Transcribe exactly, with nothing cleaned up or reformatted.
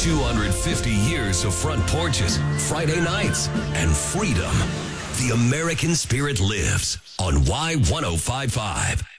two hundred fifty years of front porches, Friday nights, and freedom. The American spirit lives on Y ten fifty-five.